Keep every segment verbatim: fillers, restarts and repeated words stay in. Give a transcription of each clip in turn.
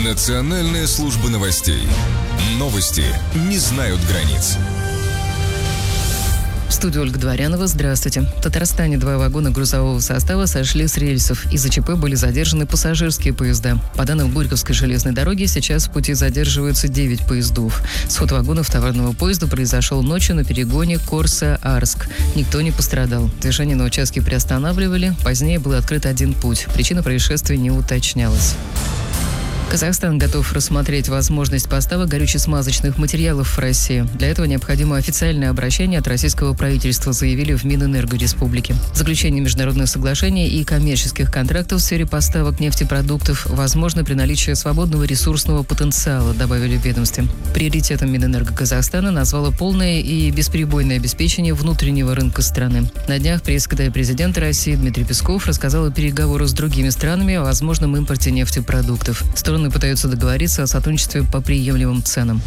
Национальная служба новостей. Новости не знают границ. В студии Ольга Дворянова. Здравствуйте. В Татарстане два вагона грузового состава сошли с рельсов. Из-за ЧП были задержаны пассажирские поезда. По данным Горьковской железной дороги, сейчас в пути задерживаются девять поездов. Сход вагонов товарного поезда произошел ночью на перегоне Корса-Арск. Никто не пострадал. Движение на участке приостанавливали. Позднее был открыт один путь. Причина происшествия не уточнялась. Казахстан готов рассмотреть возможность поставок горюче-смазочных материалов в Россию. Для этого необходимо официальное обращение от российского правительства, заявили в Минэнерго Республики. Заключение международных соглашений и коммерческих контрактов в сфере поставок нефтепродуктов возможно при наличии свободного ресурсного потенциала, добавили в ведомстве. Приоритетом Минэнерго Казахстана назвало полное и бесперебойное обеспечение внутреннего рынка страны. На днях пресс-секретарь президента России Дмитрий Песков рассказал о переговорах с другими странами о возможном импорте нефтепродуктов. Стороны пытаются договориться о сотрудничестве по приемлемым ценам.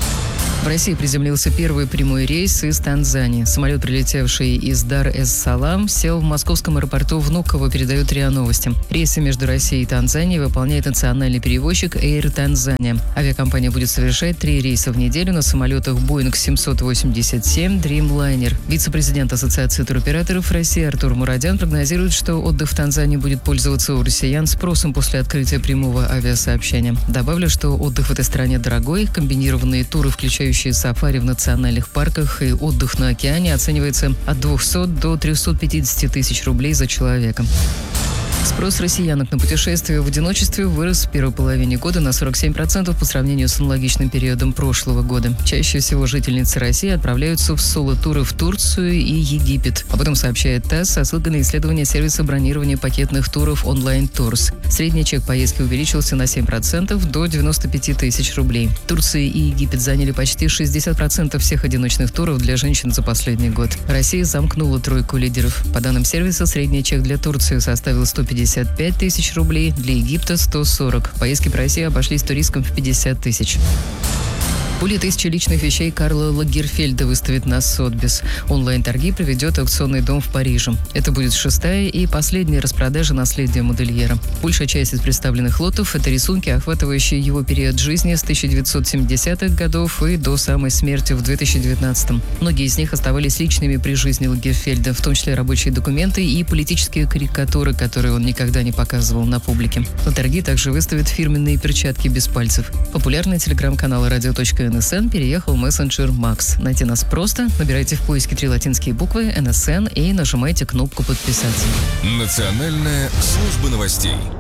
В России приземлился первый прямой рейс из Танзании. Самолет, прилетевший из Дар-эс-Салам, сел в московском аэропорту Внуково, передают РИА Новости. Рейсы между Россией и Танзанией выполняет национальный перевозчик Air Tanzania. Авиакомпания будет совершать три рейса в неделю на самолетах Boeing семьсот восемьдесят семь Dreamliner. Вице-президент Ассоциации туроператоров России Артур Мурадян прогнозирует, что отдых в Танзании будет пользоваться у россиян спросом после открытия прямого авиасообщения. Добавлю, что отдых в этой стране дорогой. Комбинированные туры, включающие сафари в национальных парках и отдых на океане, оценивается от двухсот до трехсот пятидесяти тысяч рублей за человека. Спрос россиянок на путешествия в одиночестве вырос в первой половине года на сорок семь процентов по сравнению с аналогичным периодом прошлого года. Чаще всего жительницы России отправляются в соло-туры в Турцию и Египет. Об этом сообщает ТАСС со ссылкой на исследование сервиса бронирования пакетных туров Online Tours. Средний чек поездки увеличился на семь процентов до девяноста пяти тысяч рублей. Турция и Египет заняли почти шестьдесят процентов всех одиночных туров для женщин за последний год. Россия замкнула тройку лидеров. По данным сервиса, средний чек для Турции составил сто пятьдесят пять тысяч рублей, для Египта сто сорок. Поездки по России обошлись туристкам в пятьдесят тысяч. Более тысячи личных вещей Карла Лагерфельда выставит на Сотбис. Онлайн-торги проведет аукционный дом в Париже. Это будет шестая и последняя распродажа наследия модельера. Большая часть из представленных лотов – это рисунки, охватывающие его период жизни с тысяча девятьсот семидесятых годов и до самой смерти в две тысячи девятнадцатом. Многие из них оставались личными при жизни Лагерфельда, в том числе рабочие документы и политические карикатуры, которые он никогда не показывал на публике. На торги также выставят фирменные перчатки без пальцев. Популярный телеграм-канал радио точка эн эс эн переехал в мессенджер Макс. Найти нас просто. Набирайте в поиске три латинские буквы эн эс эн и нажимайте кнопку «Подписаться». Национальная служба новостей.